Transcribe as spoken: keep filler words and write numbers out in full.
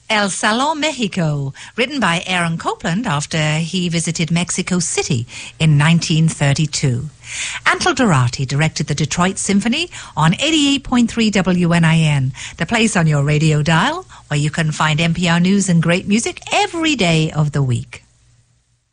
El Salón Mexico, written by Aaron Copland after he visited Mexico City in nineteen thirty-two. Antal Dorati directed the Detroit Symphony on eighty-eight point three W N I N, the place on your radio dial where you can find N P R news and great music every day of the week.